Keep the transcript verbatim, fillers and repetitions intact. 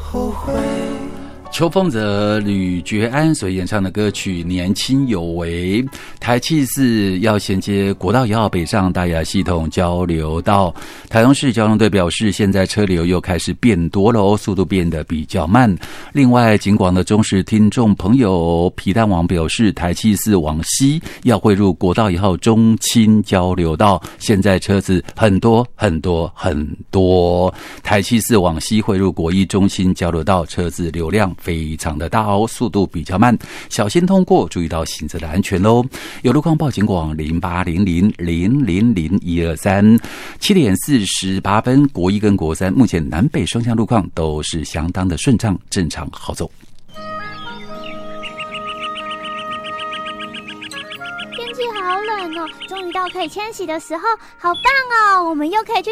后悔。 邱凤泽、吕觉安所演唱的歌曲《年轻有为》，台七四要衔接国道一号北上大雅系统交流道。台中市交通队表示，现在车流又开始变多了哦，速度变得比较慢。另外，警广的忠实听众朋友皮蛋王表示，台七四往西要汇入国道一号中清交流道，现在车子很多很多很多。台七四往西汇入国一中清交流道，车子流量非常的大哦，速度比较慢，小心通过，注意到行车的安全咯。有路况报警广零八零零零零零一二三。七点四十八分，国一跟国三目前南北双向路况都是相当的顺畅，正常好走。 天气好冷哦，终于到可以迁徙的时候，好棒哦！我们又可以去